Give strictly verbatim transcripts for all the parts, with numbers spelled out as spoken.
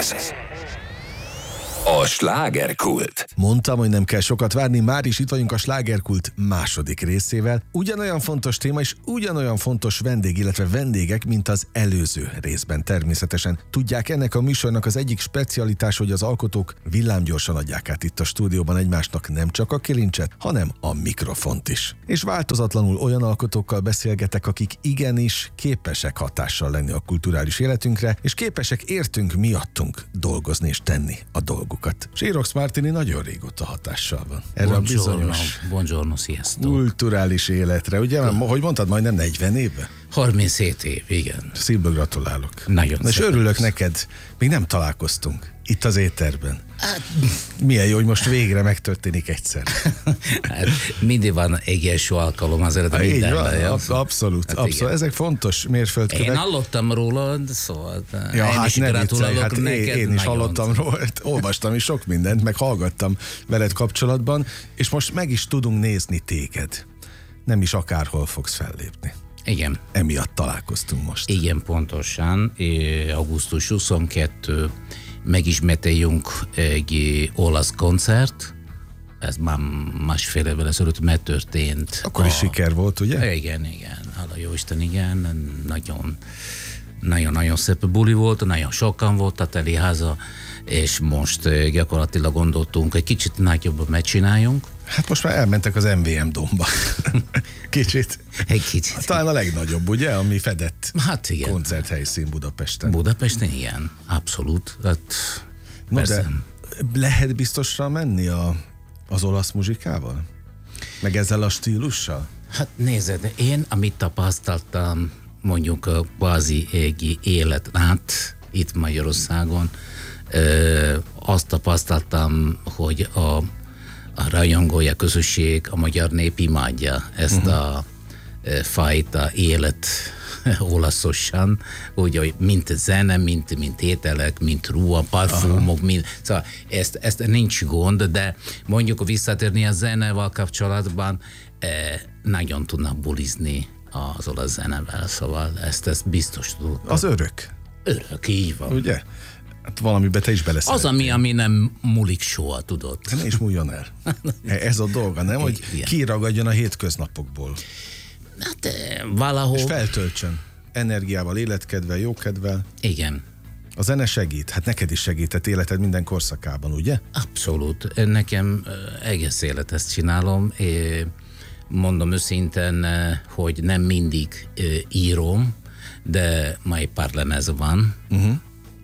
Ez a slágerkult. Mondtam, hogy nem kell sokat várni, már is itt vagyunk a slágerkult második részével. Ugyanolyan fontos téma és ugyanolyan fontos vendég, illetve vendégek, mint az előző részben természetesen. Tudják, ennek a műsornak az egyik specialitás, hogy az alkotók villámgyorsan adják át itt a stúdióban egymásnak nem csak a kilincset, hanem a mikrofont is. És változatlanul olyan alkotókkal beszélgetek, akik igenis képesek hatással lenni a kulturális életünkre, és képesek értünk miattunk dolgozni és tenni a dolgokat. Sirox Martini nagyon régóta hatással van. Erre Buongiorno, a bizonyos buongiorno, sziasztok. kulturális életre, ugye? Hogy mondtad, majdnem negyven éve? harminchét év, igen. Szívből gratulálok. Nagyon Na, és szépen örülök köszönöm. neked, még nem találkoztunk itt az éterben. Milyen jó, hogy most végre megtörténik egyszer. Hát mindig van egy első alkalom az eredeti Így van, mindenben. jó? absz- abszolút, Hát abszolút. igen. Ezek fontos mérföldkövek. Én hallottam rólad, szóval Ja, én hát is ne viccelj, gratulálok hát én, neked. én is nagyon. hallottam róla, olvastam is sok mindent, meg hallgattam veled kapcsolatban, és most meg is tudunk nézni téged. Nem is akárhol fogsz fellépni. Igen, Emiatt találkoztunk most. igen, pontosan. Eh, augusztus huszonkettő megismételjünk egy olasz koncert. Ez már másfél évvel ezelőtt megtörtént. Akkor is A- siker volt, ugye? Igen, igen, hála jó Isten, igen, nagyon, nagyon-nagyon szép buli volt, nagyon sokan volt a teli háza, és most eh, gyakorlatilag gondoltunk, egy kicsit nagyobbat megcsináljunk, Hát most már elmentek az em vé em Domba. Kicsit. egy kicsit. Talán a legnagyobb, ugye, ami fedett Hát igen, koncerthelyszín Budapesten. Budapesten igen, abszolút. Hát, No, persze. de lehet biztosra menni a, az olasz muzsikával? Meg ezzel a stílussal? Hát nézed, én amit tapasztaltam, mondjuk a kvázi egy élet át itt Magyarországon, ö, azt tapasztaltam, hogy a, a rajongója közösség, a magyar nép imádja ezt uh-huh. a ö, fajta élet olaszosan, úgy, hogy mint zene, mint, mint ételek, mint ruha, parfumok, mint, szóval ezt, ezt nincs gond, de mondjuk visszatérni a zenevel kapcsolatban, eh, nagyon tudnak bulizni az olasz zenevel, szóval ezt, ezt biztos tudok. Az örök, Örök, így van. ugye? Hát valamiben te is Az, beleszerettél. ami, ami nem múlik soha, tudod. Ne is múljon el. Ez a dolga, nem? Hogy Igen. kiragadjon a hétköznapokból. Hát eh, valahol, És feltöltsön. Energiával, életkedvel, jókedvel. igen. A zene segít. Hát neked is segített életed minden korszakában, ugye? Abszolút. Nekem ö, egész élet ezt csinálom. É, mondom őszintén, ö, hogy nem mindig ö, írom, de majd pár lemez van. Uh-huh.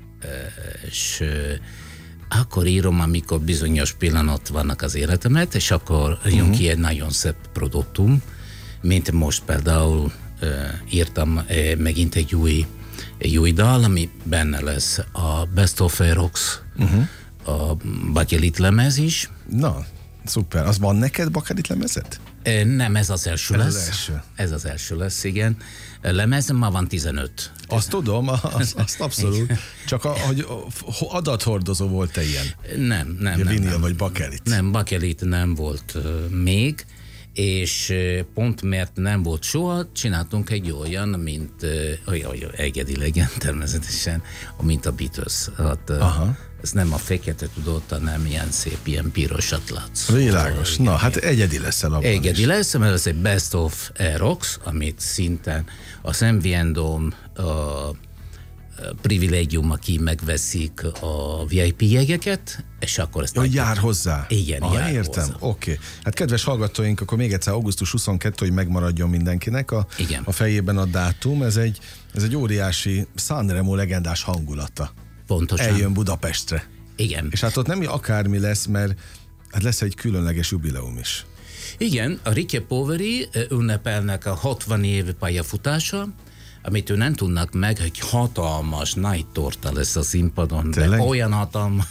És ö, akkor írom, amikor bizonyos pillanat vannak az életemet, és akkor jön uh-huh. ki egy nagyon szép produktum, mint most például ö, írtam ö, megint egy új egy új dal, ami benne lesz a Best of Rox, uh-huh. a Bakelit lemez is. Na, szuper. Az van neked Bakelit lemezet? E, Nem, ez az első Ez lesz. az első. Ez az első lesz, igen. Lemez ma van tizenöt. Azt tudom, azt, azt abszolút. Csak a, hogy adathordozó volt te ilyen. Nem, nem, Ugye nem. vinil nem. vagy bakelit. Nem, Bakelit nem volt uh, még, és uh, pont mert nem volt soha, csináltunk egy olyan, mint uh, olyan, olyan egyedi legyen természetesen, mint a Beatles. Hát, uh, Aha. ez nem a fekete tudott, hanem ilyen szép, ilyen pirosat látsz. Világos. Na, hát egyedi leszel abban Egyedi is. lesz, mert ez egy Best of Rox, amit szinten a em vé en Dome a privilégium, aki megveszik a vé i pé jegyeket, és akkor ezt... Hogy jár hozzá? Igen, ah, jár értem. hozzá. Oké. Okay. Hát kedves hallgatóink, akkor még egyszer augusztus huszonkettő, hogy megmaradjon mindenkinek a, Igen. a fejében a dátum. Ez egy, ez egy óriási Sanremo legendás hangulata. Pontosan. Eljön Budapestre. Igen. És hát ott nem akármi lesz, mert hát lesz egy különleges jubileum is. Igen, a Ricky Poveri ünnepelnek a hatvan év pályafutása, amit ő nem tudnak meg, hogy hatalmas nagy torta lesz a színpadon, Tényleg? de olyan hatalmas,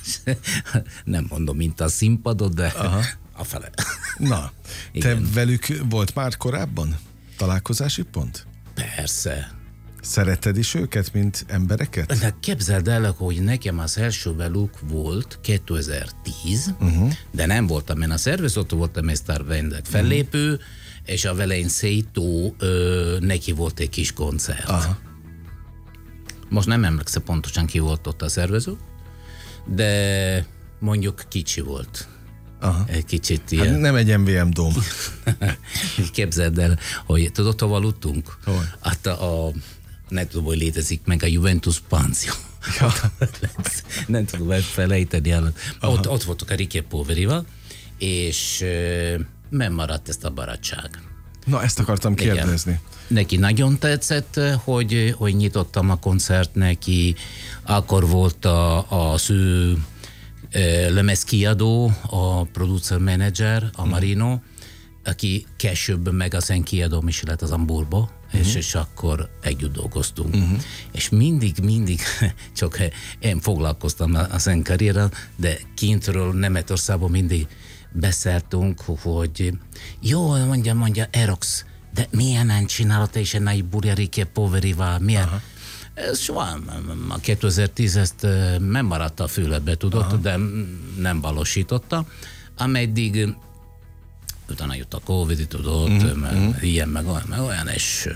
nem mondom, mint a színpadon, de Aha. a fele. Na, te Igen. velük volt már korábban találkozási pont? Persze. Szeretted is őket, mint embereket? De képzeld el, hogy nekem az első velük volt kétezer-tíz, uh-huh. de nem voltam én a szervező, voltam egy sztár vendég fellépő, uh-huh. és a Velejn Szétó ö, neki volt egy kis koncert. Aha. Most nem emlékszem pontosan, ki volt ott a szervező, de mondjuk kicsi volt. Aha. Egy kicsit ilyen. Hát nem egy em vé em dóm. Képzeld el, hogy tudod, hova aludtunk? Hol? Hát a, a, nem tudom, hogy létezik meg a Juventus Panzió. Ja. Nem tudom elfelejteni. Ott, ott voltunk a Ricky Poverival, és nem maradt ezt a barátság. Na, ezt akartam kérdezni. Igen. Neki nagyon tetszett, hogy, hogy nyitottam a koncert neki, akkor volt a, az ő lemezkiadó, a producer manager, a Marino, aki később meg az én kiadóm is lett az Hamburgba, uh-huh. és, és akkor együtt dolgoztunk. Uh-huh. És mindig, mindig, csak én foglalkoztam az én karrierrel, de kintről Németországban mindig beszéltünk, hogy jó, mondja, mondja, Erox, de milyen csinálod és a nagy Ricky Poverival, milyen? Aha. Ez soha, a kétezer-tíz ezt nem maradt a füledbe, tudod, aha. de nem valósította, ameddig utána jött a Covid, tudod, mm, meg, mm. ilyen, meg olyan, meg olyan, és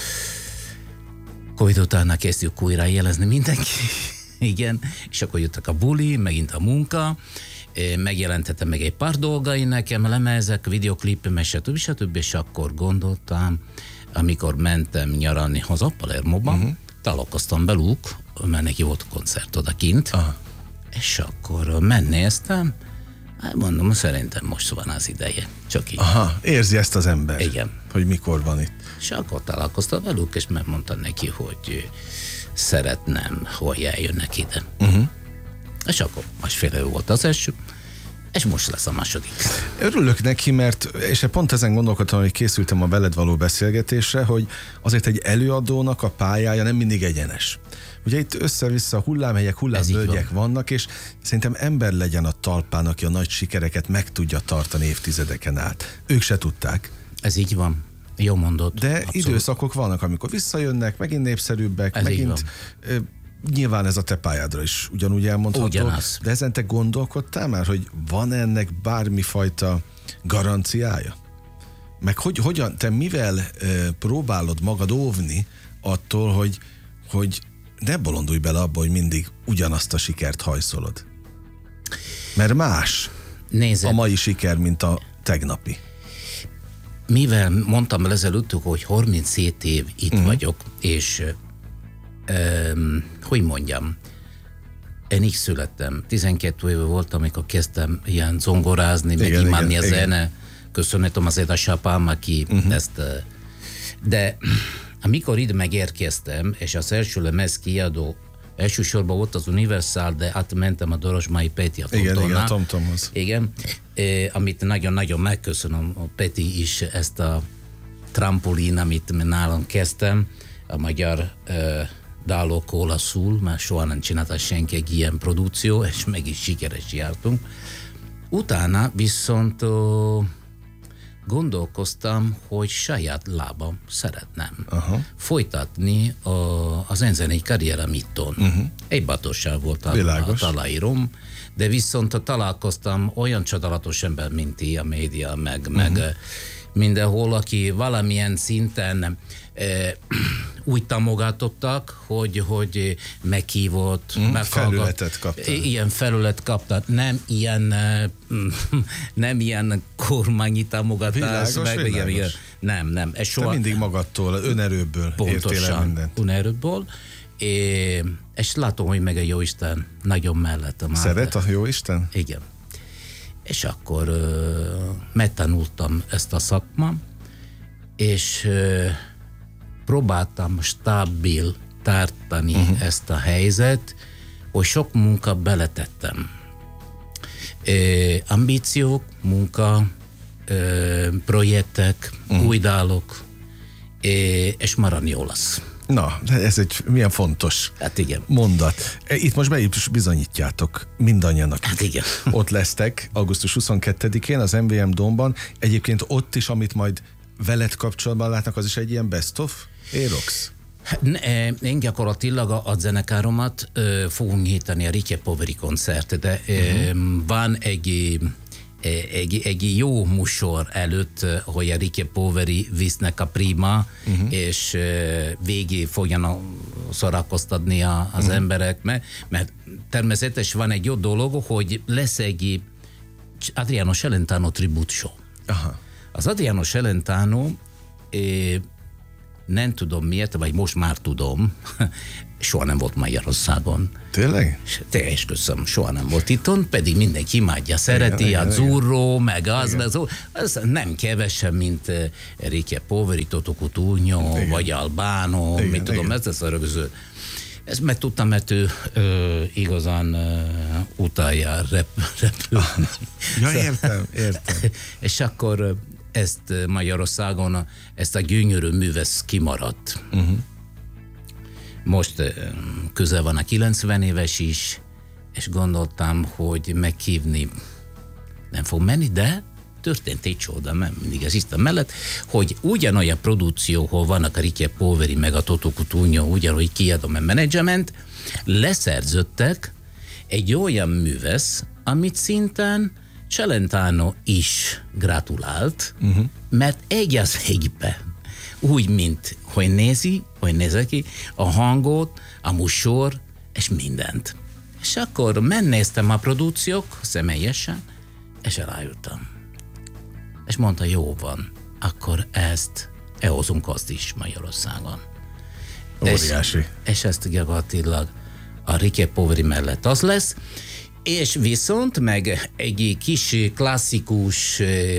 Covid utána kezdjük újra jelezni mindenki, igen, és akkor jöttek a buli, megint a munka, megjelentettem meg egy pár dolgai nekem, lemezek, videoklipem, stb. stb. És akkor gondoltam, amikor mentem nyaralni haza Palermoban, uh-huh. találkoztam velük, mert neki volt koncert odakint, aha. és akkor megnéztem, hát mondom, szerintem most van az ideje. Csak így. Aha, érzi ezt az ember, igen. hogy mikor van itt. És akkor találkoztam velük, és megmondtam neki, hogy szeretném, hogy eljönnek ide. Uh-huh. És akkor másfél év volt az első, és most lesz a második. Örülök neki, mert, és pont ezen gondolkodtam, hogy készültem a veled való beszélgetésre, hogy azért egy előadónak a pályája nem mindig egyenes. Ugye itt össze-vissza hullámhelyek, hullámvölgyek van. vannak, és szerintem ember legyen a talpán, aki a nagy sikereket meg tudja tartani évtizedeken át. Ők se tudták. Ez így van. Jó mondod. De abszolút. Időszakok vannak, amikor visszajönnek, megint népszerűbbek, ez megint... Nyilván ez a te pályádra is ugyanúgy elmondható. Ugyanaz. De ezen te gondolkodtál már, hogy van ennek bármifajta garanciája? Meg hogy, hogyan, te mivel e, próbálod magad óvni attól, hogy, hogy ne bolondulj bele abba, hogy mindig ugyanazt a sikert hajszolod? Mert más Nézed. a mai siker, mint a tegnapi. Mivel mondtam el ezelőtt, hogy harminchét év itt uh-huh. vagyok, és Um, hogy mondjam, én így születtem. tizenkét éve voltam, amikor kezdtem ilyen zongorázni, meg imádni a zene. Köszönhetem az édesapám, aki uh-huh. ezt... De amikor itt megérkeztem, és az első lemez kiadó, elsősorban volt az Universal, de átmentem a Dorosmai Peti a Tomtomnál. Igen, igen, a Tomtomhoz. Igen, eh, amit nagyon-nagyon megköszönöm a Peti is, ezt a trampolin, amit nálam kezdtem, a magyar eh, dalok olaszul, mert soha nem csinálta senki egy ilyen produkció, és meg is sikeres jártunk. Utána viszont uh, gondolkoztam, hogy saját lábam szeretném aha. folytatni a, az én zenei karrierem itthon. Uh-huh. Egy batossal volt a, a talajrom, de viszont találkoztam olyan csodálatos ember, mint ti, a média, meg, uh-huh. meg mindenhol, aki valamilyen szinten eh, úgy támogatottak, hogy, hogy meghívott, mm, felületet kaptál. Ilyen felület kaptak. Nem ilyen, nem ilyen kormányi támogatás. Világos, meg, világos. Igen, nem, nem. Ez soha, te mindig magadtól, önerőből értél el mindent. Önerőből. É, és látom, hogy meg a Jóisten nagyon mellettem. Szeret a Jóisten? Igen. És akkor uh, megtanultam ezt a szakmát, és uh, próbáltam stabil tartani uh-huh. ezt a helyzet, hogy sok munka beletettem. Uh, ambíciók, munka, uh, projektek, uh-huh. új dalok, uh, és maradni jó lesz. Na, ez egy milyen fontos hát igen. mondat. Itt most be is bizonyítjátok mindannyianak. Hát igen. Ott lesztek augusztus huszonkettedikén az em vé em Dómban. Egyébként ott is, amit majd veled kapcsolatban látnak, az is egy ilyen best of Erox? Én gyakorlatilag a, a zenekáromat ö, fogunk nyitani a Ricky Poveri koncert, de ö, uh-huh. van egy Egy, egy jó műsor előtt, hogy a Ricky Poveri visznek a Prima, uh-huh. és végig fogjanak szórakoztatni a, az uh-huh. emberek, mert, mert természetesen van egy jó dolog, hogy lesz egy Adriano Celentano tribute show. Aha. Az Adriano Celentano eh, nem tudom miért, vagy most már tudom, soha nem volt Magyarországon. Tényleg? Tényleg, és köszönöm, soha nem volt itthon, pedig mindenki imádja, szereti, igen, a Zurro, meg az, meg az, az nem kevesebb, mint Enrique Poveri, Toto Cutugno, vagy Albano, igen, mit tudom, igen. ez lesz a rögző. Ezt megtudtam, mert ő ö, igazán ö, utálja rep, repülni. Ja, értem, értem. És akkor ezt Magyarországon, ezt a gyönyörű művesz kimaradt. Uh-huh. Most közel van a kilencven éves is, és gondoltam, hogy meghívni nem fog menni, de történt egy csoda, mert mindig az Isten mellett, hogy ugyanolyan produkció, hol vannak a Enrique Poveri, meg a Toto Cutugno, ugyanúgy kiadom a menedzsement, leszerződtek egy olyan művesz, amit szinten Celentano is gratulált, uh-huh. mert egy az egybe, úgy, mint hogy nézi, hogy nézze ki, a hangot, a musor, és mindent. És akkor megnéztem a produkciók személyesen, és elájultam. És mondta, jó van, akkor ezt elhozunk azt is Magyarországon. Óriási. És, és ezt gyakorlatilag a Enrique Poveri mellett az lesz, és viszont meg egy kis klasszikus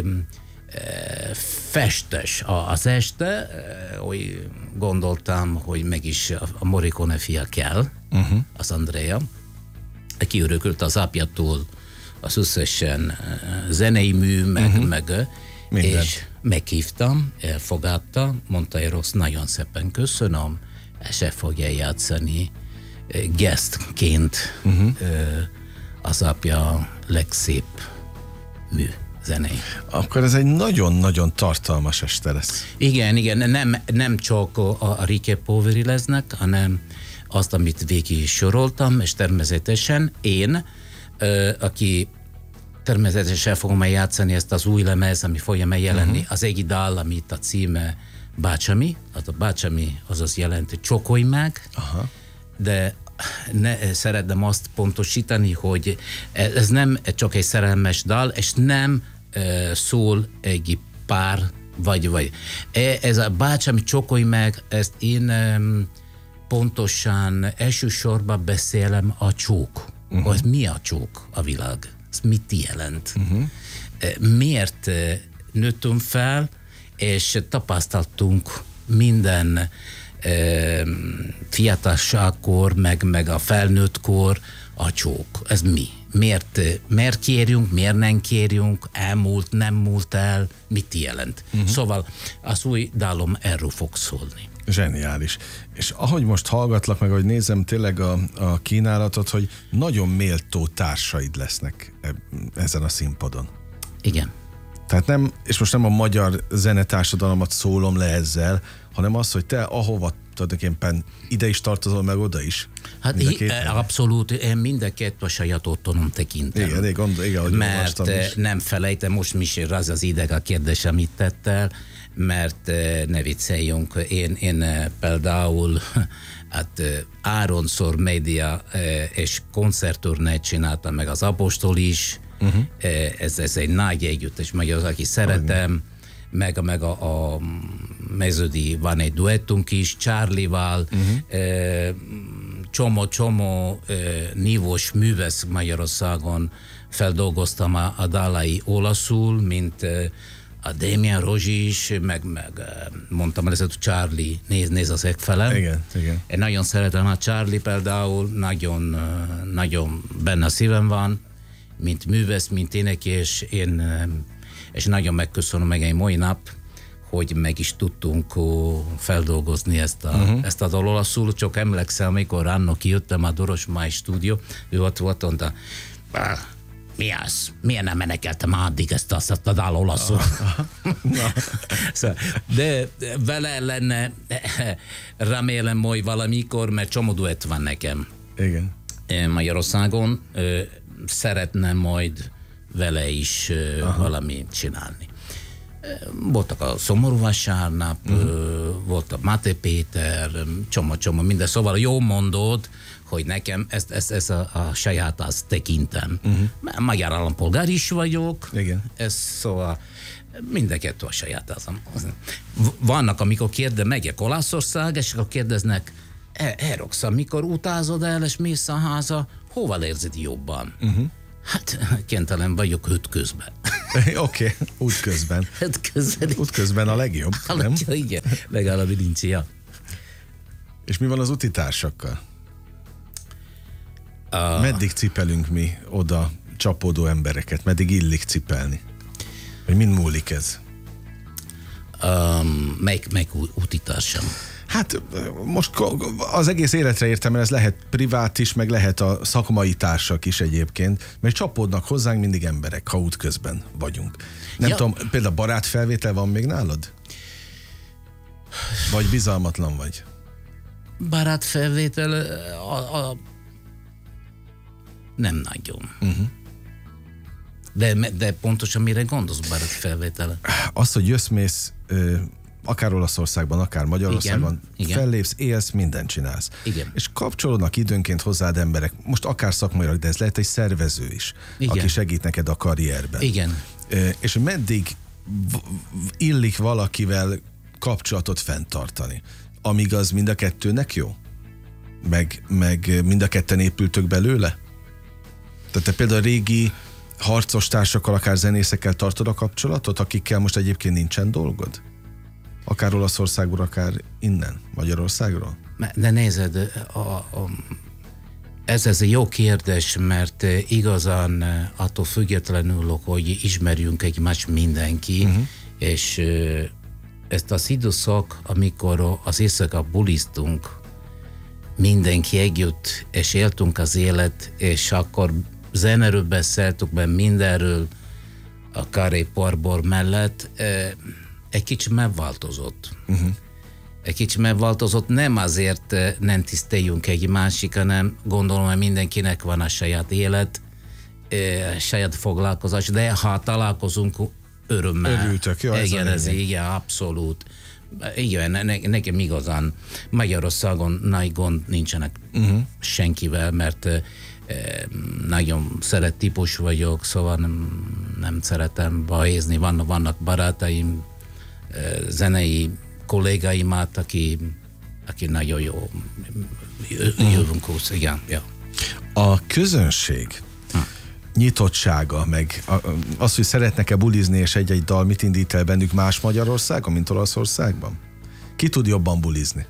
festes az este, hogy gondoltam, hogy meg is a Morricone fia kell, uh-huh. az Andrea, aki örökölt az apjától az összesen zenei mű, meg, uh-huh. meg és meghívtam, elfogadta, mondta, hogy rossz, nagyon szépen köszönöm, és el fogja játszani guestként uh-huh. az apja legszép mű. Zenei. Akkor ez egy nagyon-nagyon tartalmas este lesz. Igen, igen, nem, nem csak a Enrique Poveri lesznek, hanem azt, amit végig soroltam, és természetesen én, aki természetesen fogom eljátszani ezt az új lemez, ami fogja megjelenni, uh-huh. az egy dal, amit a címe Bácsami, az a Bácsami az azt jelenti, csokolj meg, uh-huh. de ne, szeretném azt pontosítani, hogy ez nem csak egy szerelmes dal, és nem uh, szól egy pár, vagy, vagy. Ez a Bácsami, csokolj meg, ezt én um, pontosan elsősorban beszélem a csók. Uh-huh. Az mi a csók a világ? Ez mit jelent? Uh-huh. Miért nőttünk fel, és tapasztaltunk minden fiatalságkor, meg, meg a felnőttkor a csók. Ez mi? Miért, miért kérjünk, miért nem kérjünk, elmúlt, nem múlt el, mit jelent? Uh-huh. Szóval az új dalom erről fog szólni. Zseniális. És ahogy most hallgatlak meg, ahogy nézem tényleg a, a kínálatot, hogy nagyon méltó társaid lesznek ezen a színpadon. Igen. Tehát nem, és most nem a magyar zenetársadalmat szólom le ezzel, hanem az, hogy te ahova tulajdonképpen ide is tartozol, meg oda is. Hát í- abszolút, én mind a kettő a saját otthonom tekintem. Igen, igen, igen, mert nem felejtem, most Michel, az az ideg a kérdés, amit tettel, mert ne vicceljünk, én, én például hát háromszor média és koncerturnét csináltam, meg az Apostol is, uh-huh. ez, ez egy nagy együttes, meg az, aki szeretem, meg, meg a, a Meződi van egy duettunk is, Charlie-val, uh-huh. csomó-csomó nívós művesz Magyarországon feldolgoztam a, a dalai olaszul, mint a Damien Rozsi is, meg, meg mondtam először, hogy Charlie néz, néz az egfelem. Igen, igen. Én nagyon szeretem a Charlie például, nagyon, nagyon benne a szívem van, mint művész, mint énekes, én, és nagyon megköszönöm meg egy mai nap, hogy meg is tudtunk feldolgozni ezt a, uh-huh. ezt a dal olaszul. Csak emlékszem, amikor annak kijöttem a Doros Máj stúdió, ő ott volt, mondta, mi az? Miért nem menekeltem addig ezt, azt, azt a dal olaszul? De vele lenne, remélem majd valamikor, mert csomó duett van nekem. Igen. Magyarországon szeretném majd vele is Aha. valamit csinálni. Voltak a Szomorú Vasárnap, uh-huh. volt a Máté Péter, csomó-csomó minden. Szóval jó mondod, hogy nekem ezt, ezt, ezt a, a saját azt tekintem. Uh-huh. Magyar állampolgár is vagyok. Igen. Ez szóval mindenkettő a saját azon. Vannak, amikor kérde, megyek Olaszország, és akkor kérdeznek, e, Eroxa, mikor utázod el, és mész a háza, hova érzed jobban? Uh-huh. Hát, kénytelen vagyok útközben. Oké, okay. útközben. Útközben. Útközben a legjobb, a nem? Legjobb, igen, legalább nincs, ja. És mi van az utitársakkal? Uh, Meddig cipelünk mi oda csapódó embereket? Meddig illik cipelni? Vagy mind múlik ez? Um, melyik, melyik utitársam? Hát most az egész életre értem, mert ez lehet privát is, meg lehet a szakmai társak is egyébként, mert csapódnak hozzánk mindig emberek, ha útközben vagyunk. Nem ja. tudom, például barátfelvétel van még nálad? Vagy bizalmatlan vagy? Barátfelvétel a, a... nem nagyon. Uh-huh. De, de pontosan mire gondolsz barátfelvétele? Az, hogy jössz-mész akár Olaszországban, akár Magyarországon, igen, fellépsz, élsz, mindent csinálsz. Igen. És kapcsolódnak időnként hozzád emberek, most akár szakmailag, de ez lehet egy szervező is, igen, aki segít neked a karrierben. Igen. És meddig illik valakivel kapcsolatot fenntartani, amíg az mind a kettőnek jó? Meg, meg mind a ketten épültök belőle? Tehát te például a régi harcos társakkal, akár zenészekkel tartod a kapcsolatot, akikkel most egyébként nincsen dolgod? Akár Olaszországból, akár innen, Magyarországról? De nézed, a, a, ez, ez egy jó kérdés, mert igazán attól függetlenül, hogy ismerjünk egymást mindenki, uh-huh. és ezt az időszak, amikor az éjszaka buliztunk, mindenki együtt, és éltünk az élet, és akkor zeneről beszéltük, mert mindenről a Carré-Parbor mellett, egy kicsit megváltozott. Uh-huh. Egy kicsit megváltozott, nem azért nem tiszteljünk egy másik, hanem gondolom, hogy mindenkinek van a saját élet, a saját foglalkozás, de ha találkozunk, örömmel. Örültök, jó? Igen, ez igen, abszolút. Igen, ne, nekem igazán Magyarországon nagy gond nincsenek uh-huh. senkivel, mert eh, nagyon szeret típus vagyok, szóval nem, nem szeretem bahézni. Vannak, vannak barátaim, eh, zenei kollégáimat, aki, aki nagyon jó jövünk húsz, igen. Ja. A közönség hm. nyitottsága, meg az, hogy szeretnek-e bulizni, és egy-egy dal mit indít el bennük más Magyarországon, mint Olaszországban? Ki tud jobban bulizni?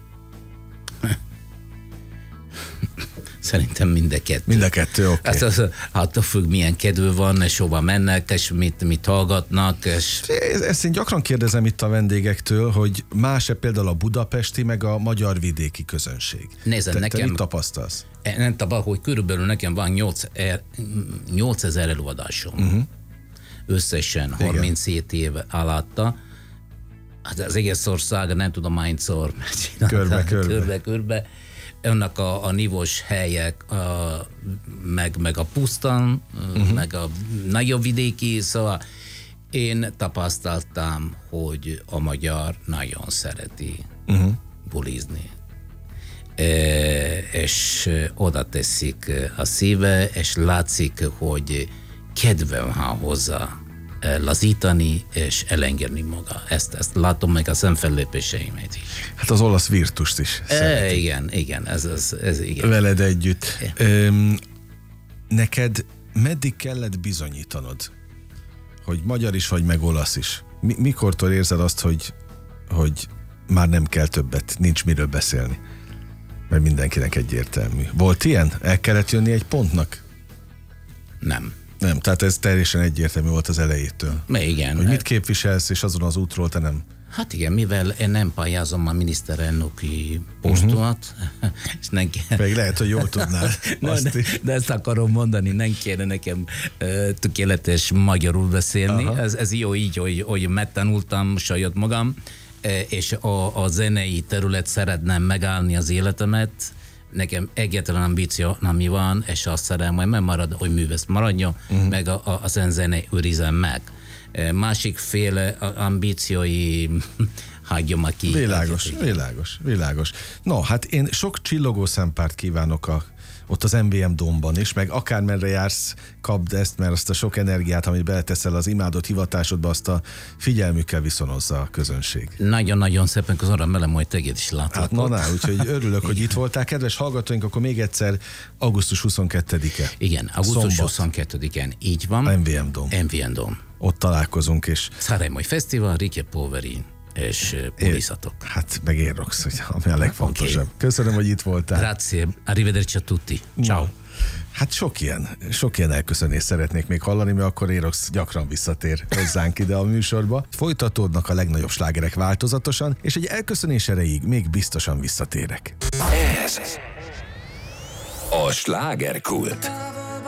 Szerintem mind a kettő. Mind a kettő, oké. Okay. Hát attól függ, milyen kedvű van, és hova mennek, és mit, mit hallgatnak. És... Ezt én gyakran kérdezem itt a vendégektől, hogy más-e például a budapesti, meg a magyar vidéki közönség? Nézd, te, nekem... Te mit tapasztalsz? Nem tapasztal, hogy körülbelül nekem van nyolcezer előadásom. Uh-huh. Összesen igen. harminchét év alatta. Hát az egész ország, nem tudom hányszor körbe-körbe. Körbe-körbe. Önnek a, a nívós helyek, a, meg, meg a pusztan, uh-huh. meg a nagyobb vidéki, szóval én tapasztaltam, hogy a magyar nagyon szereti uh-huh. bulizni. E, és oda teszik a szíve, és látszik, hogy kedve van hozzá lazítani és elengedni maga. Ezt, ezt látom meg a szemfellépéseimet is. Hát az olasz virtust is e, igen, igen, ez, ez, ez igen. Veled együtt. Öm, neked meddig kellett bizonyítanod, hogy magyar is vagy, meg olasz is? Mi, mikortól érzed azt, hogy, hogy már nem kell többet, nincs miről beszélni? Mert mindenkinek egyértelmű. Volt ilyen? El kellett jönni egy pontnak? Nem. Nem, tehát ez teljesen egyértelmű volt az elejétől. Igen. Hogy mit képviselsz, és azon az útról te nem... Hát igen, mivel én nem pályázom a miniszterelnöki posztomat, uh-huh. és nem kell... Pedig lehet, hogy jól tudnál. no, de, de ezt akarom mondani, nem kéne nekem uh, tökéletes magyarul beszélni. Ez, ez jó így, hogy, hogy megtanultam saját magam, uh, és a, a zenei terület szeretném megállni az életemet. Nekem egyetlen ambíció, ami van, és azt szeretném, hogy megmarad, hogy művész maradjon, uh-huh. meg a, a, a zenei őrizem meg. másik fél ambíciói hagyom aki. Világos, világos, világos. No, hát én sok csillogó szempárt kívánok a ott az em vé em Domban is, meg akármerre jársz, kapd ezt, mert azt a sok energiát, amit beleteszel az imádott hivatásodba, azt a figyelmükkel viszonozza a közönség. Nagyon-nagyon szépen köszönöm velem, hogy teged is látlak. Hát na, na, úgyhogy örülök, hogy itt voltál. Kedves hallgatóink, akkor még egyszer augusztus huszonkettedike. Igen, augusztus huszonkettedikén, így van. em vé em Dom. em vé em Dom. Ott találkozunk, és... Száremoj Fesztivál, Rike Poveri és Puliszatok. Hát meg Aerox, hogy ami a legfontosabb. Okay. Köszönöm, hogy itt voltál. Grazie, arrivederci a tutti. Ciao. No. Hát sok ilyen, sok ilyen elköszönést szeretnék még hallani, mert akkor Aerox gyakran visszatér hozzánk ide a műsorba. Folytatódnak a legnagyobb slágerek változatosan, és egy elköszönés erejéig még biztosan visszatérek. Ez a Slágerkult.